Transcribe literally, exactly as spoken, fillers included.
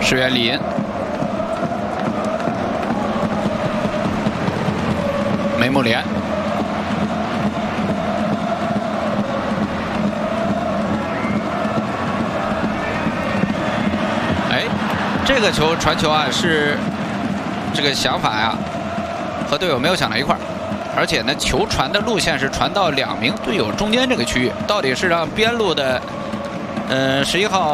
石原里因，梅木莲，哎，这个球传球啊，是这个想法呀、啊，和队友没有想到一块儿。 而且呢，球传的路线是传到两名队友中间这个区域，到底是让边路的，呃，十一号